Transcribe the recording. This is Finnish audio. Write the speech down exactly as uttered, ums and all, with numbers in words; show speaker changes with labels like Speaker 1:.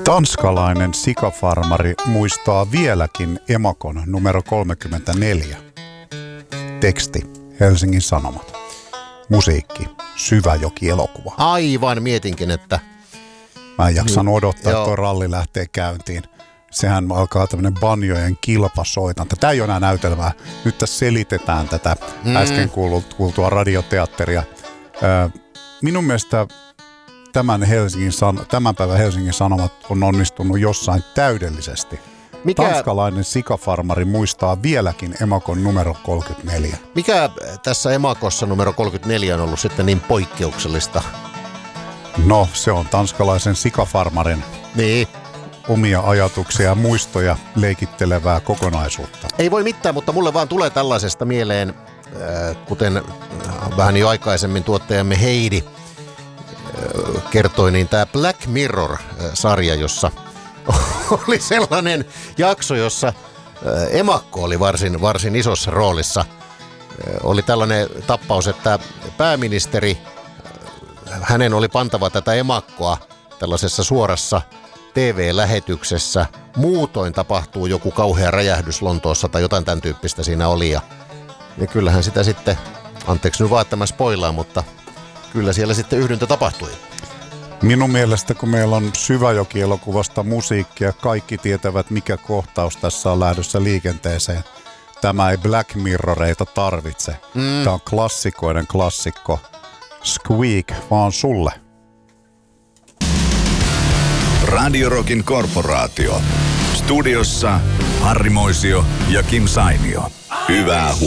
Speaker 1: Tanskalainen sikafarmari muistaa vieläkin emakon numero kolmekymmentäneljä. Teksti Helsingin Sanomat. Musiikki Syväjoki-elokuva.
Speaker 2: Aivan, mietinkin, että...
Speaker 1: Mä en jaksan odottaa,
Speaker 2: Joo.
Speaker 1: että tuo ralli lähtee käyntiin. Sehän alkaa tämmöinen banjojen kilpasoitanta. Tämä ei ole enää näytelmää. Nyt tässä selitetään tätä mm. äsken kuultua radioteatteria. Minun mielestä tämän, Helsingin, tämän päivän Helsingin Sanomat on onnistunut jossain täydellisesti. Mikä, Tanskalainen sikafarmari muistaa vieläkin emakon numero kolmekymmentäneljä.
Speaker 2: Mikä tässä emakossa numero kolmekymmentäneljä on ollut sitten niin poikkeuksellista?
Speaker 1: No, se on tanskalaisen sikafarmarin
Speaker 2: niin.
Speaker 1: omia ajatuksia ja muistoja leikittelevää kokonaisuutta.
Speaker 2: Ei voi mitään, mutta mulle vaan tulee tällaisesta mieleen, kuten vähän jo aikaisemmin tuottajamme Heidi kertoi, niin tämä Black Mirror-sarja, jossa oli sellainen jakso, jossa emakko oli varsin, varsin isossa roolissa. Oli tällainen tappaus, että pääministeri, hänen oli pantava tätä emakkoa tällaisessa suorassa T V-lähetyksessä. Muutoin tapahtuu joku kauhea räjähdys Lontoossa tai jotain tämän tyyppistä siinä oli. Ja, ja kyllähän sitä sitten, anteeksi nyt vaan, että mä spoilaan, mutta kyllä siellä sitten yhdyntä tapahtui.
Speaker 1: Minun mielestä, kun meillä on Syväjoki-elokuvasta musiikkia, kaikki tietävät, mikä kohtaus tässä on lähdössä liikenteeseen. Tämä ei Black Mirroreita tarvitse. Mm. Tämä on klassikoiden klassikko. Squeak vaan sulle.
Speaker 3: Radio Rockin korporaatio. Studiossa Harri Moisio ja Kim Sainio. Hyvää huomenta.